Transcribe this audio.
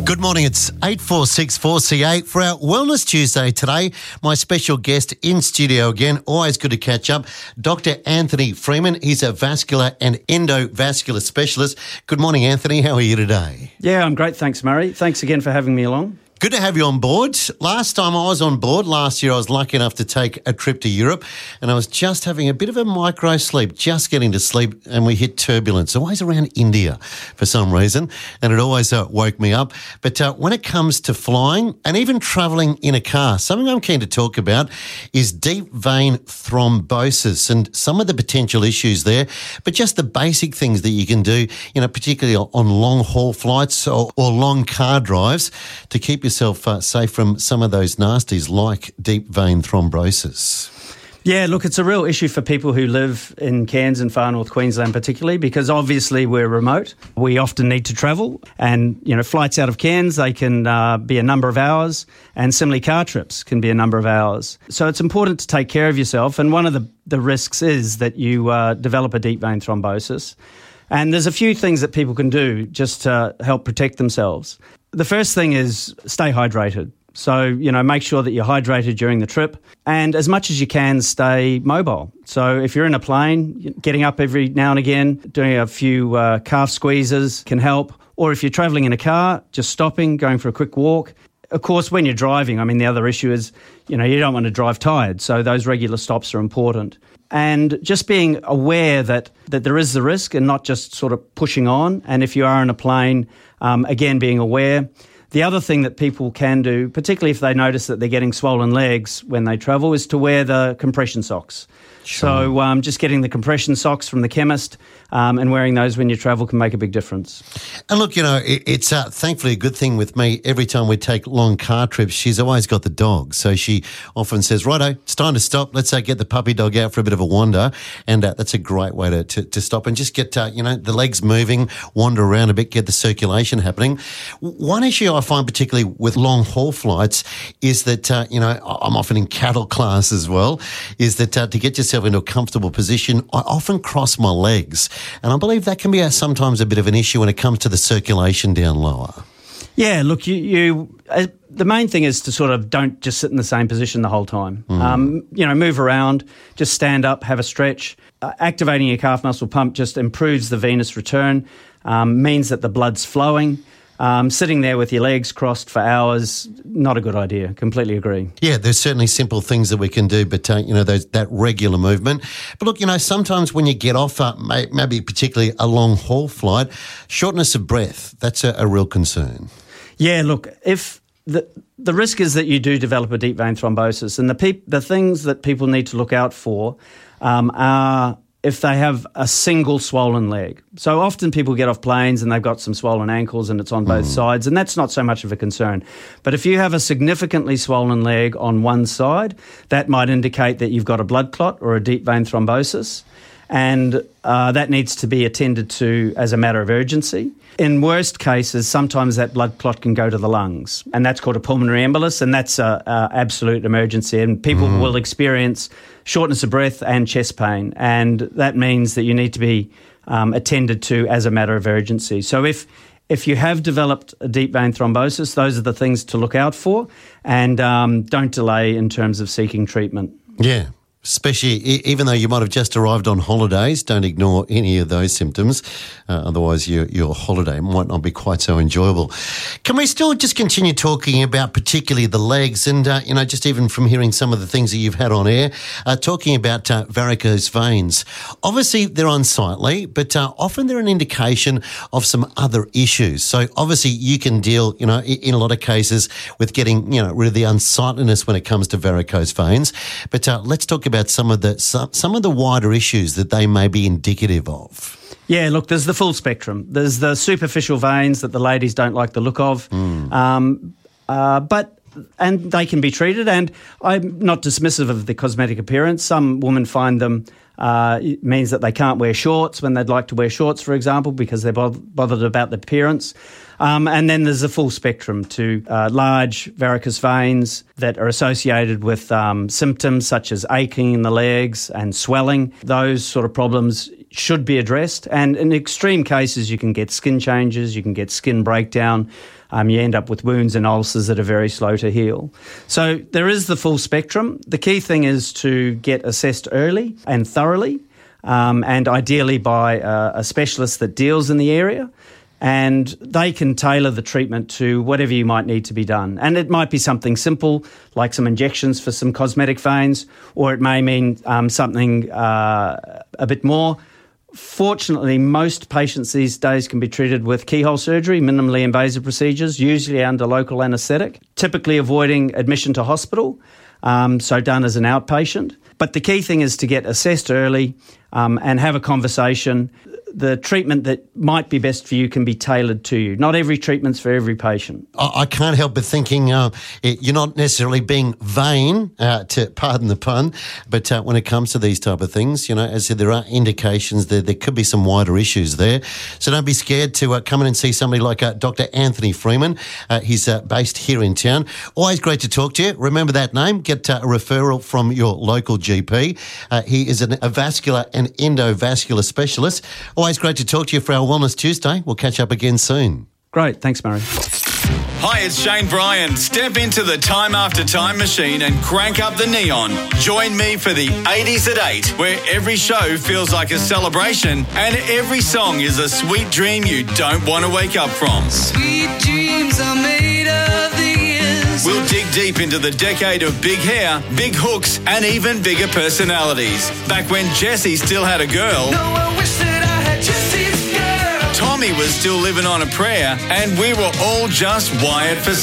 Good morning, it's 8464CA for our Wellness Tuesday today. My special guest in studio again, always good to catch up, Dr. Anthony Freeman. He's a vascular and endovascular specialist. Good morning, Anthony. How are you today? Yeah, I'm great. Thanks, Murray. Thanks again for having me along. Good to have you on board. Last time I was on board, last year I was lucky enough to take a trip to Europe and I was just having a bit of a micro sleep, just getting to sleep, and we hit turbulence, always around India for some reason, and it always woke me up. But when it comes to flying and even travelling in a car, something I'm keen to talk about is deep vein thrombosis and some of the potential issues there, but just the basic things that you can do, particularly on long haul flights or long car drives to keep yourself safe from some of those nasties like deep vein thrombosis. Yeah, look, it's a real issue for people who live in Cairns and far north Queensland particularly, because obviously we're remote. We often need to travel and, flights out of Cairns, they can be a number of hours, and similarly car trips can be a number of hours. So it's important to take care of yourself, and one of the risks is that you develop a deep vein thrombosis. And there's a few things that people can do just to help protect themselves. The first thing is stay hydrated. So, make sure that you're hydrated during the trip, and as much as you can, stay mobile. So if you're in a plane, getting up every now and again, doing a few calf squeezes can help. Or if you're travelling in a car, just stopping, going for a quick walk. Of course, when you're driving, the other issue is, you don't want to drive tired. So those regular stops are important. And just being aware that there is the risk and not just sort of pushing on. And if you are in a plane, again, being aware. The other thing that people can do, particularly if they notice that they're getting swollen legs when they travel, is to wear the compression socks. Sure. So just getting the compression socks from the chemist and wearing those when you travel can make a big difference. And look, it's thankfully a good thing with me. Every time we take long car trips, she's always got the dog. So she often says, righto, it's time to stop. Let's get the puppy dog out for a bit of a wander. And that's a great way to stop and just get, the legs moving, wander around a bit, get the circulation happening. One issue I find particularly with long haul flights is that, I'm often in cattle class as well, is that to get yourself into a comfortable position, I often cross my legs. And I believe that can be sometimes a bit of an issue when it comes to the circulation down lower. Yeah, look, the main thing is to sort of don't just sit in the same position the whole time. Move around, just stand up, have a stretch. Activating your calf muscle pump just improves the venous return, means that the blood's flowing. Sitting there with your legs crossed for hours, not a good idea. Completely agree. Yeah, there's certainly simple things that we can do, but, that regular movement. But look, sometimes when you get off, maybe particularly a long haul flight, shortness of breath, that's a real concern. Yeah, look, if the risk is that you do develop a deep vein thrombosis, and the things that people need to look out for are if they have a single swollen leg. So often people get off planes and they've got some swollen ankles and it's on both sides, and that's not so much of a concern. But if you have a significantly swollen leg on one side, that might indicate that you've got a blood clot or a deep vein thrombosis, and that needs to be attended to as a matter of urgency. In worst cases, sometimes that blood clot can go to the lungs, and that's called a pulmonary embolus, and that's an absolute emergency. And people will experience shortness of breath and chest pain, and that means that you need to be attended to as a matter of urgency. So if you have developed a deep vein thrombosis, those are the things to look out for, and don't delay in terms of seeking treatment. Yeah. Especially even though you might have just arrived on holidays, don't ignore any of those symptoms. Otherwise, your holiday might not be quite so enjoyable. Can we still just continue talking about particularly the legs and, just even from hearing some of the things that you've had on air, talking about varicose veins. Obviously, they're unsightly, but often they're an indication of some other issues. So obviously, you can deal, in a lot of cases with getting, rid of the unsightliness when it comes to varicose veins. But let's talk about some of the wider issues that they may be indicative of. Yeah, look, there's the full spectrum. There's the superficial veins that the ladies don't like the look of, and they can be treated. And I'm not dismissive of the cosmetic appearance. Some women find them it means that they can't wear shorts when they'd like to wear shorts, for example, because they're bothered about the appearance. And then there's a full spectrum to large varicose veins that are associated with symptoms such as aching in the legs and swelling. Those sort of problems should be addressed. And in extreme cases, you can get skin changes, you can get skin breakdown. You end up with wounds and ulcers that are very slow to heal. So there is the full spectrum. The key thing is to get assessed early and thoroughly, and ideally by a specialist that deals in the area. And they can tailor the treatment to whatever you might need to be done. And it might be something simple, like some injections for some cosmetic veins, or it may mean something a bit more. Fortunately, most patients these days can be treated with keyhole surgery, minimally invasive procedures, usually under local anaesthetic, typically avoiding admission to hospital, so done as an outpatient. But the key thing is to get assessed early and have a conversation. The treatment that might be best for you can be tailored to you. Not every treatment's for every patient. I can't help but thinking you're not necessarily being vain, to pardon the pun, but when it comes to these type of things, as I said, there are indications that there could be some wider issues there. So don't be scared to come in and see somebody like Dr. Anthony Freeman. He's based here in town. Always great to talk to you. Remember that name. Get a referral from your local GP. He is a vascular and endovascular specialist. Always great to talk to you for our Wellness Tuesday. We'll catch up again soon. Great. Thanks, Murray. Hi, it's Shane Bryan. Step into the Time After Time machine and crank up the neon. Join me for the 80s at 8, where every show feels like a celebration and every song is a sweet dream you don't want to wake up from. Sweet dreams are made of these. We'll dig deep into the decade of big hair, big hooks, and even bigger personalities. Back when Jessie still had a girl. No, I wish that I had Jesse's girl. Tommy was still living on a prayer, and we were all just wired for